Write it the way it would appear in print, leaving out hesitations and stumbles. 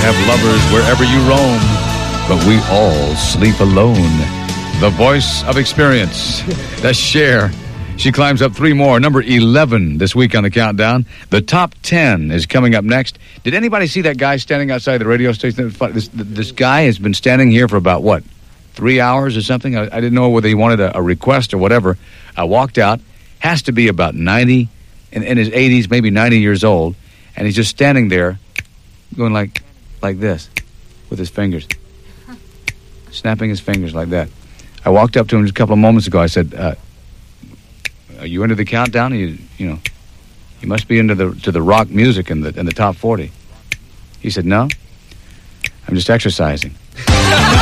have lovers wherever you roam, but we all sleep alone. The voice of experience. That's Cher. She climbs up 3 more. Number 11 this week on the countdown. The top 10 is coming up next. Did anybody see that guy standing outside the radio station? This guy has been standing here for about, 3 hours or something? I didn't know whether he wanted a request or whatever. I walked out. Has to be about 90, in his 80s, maybe 90 years old. And he's just standing there going like this with his fingers. Snapping his fingers like that. I walked up to him just a couple of moments ago. I said, are you into the countdown? You must be into the rock music in the top 40. He said, no, I'm just exercising.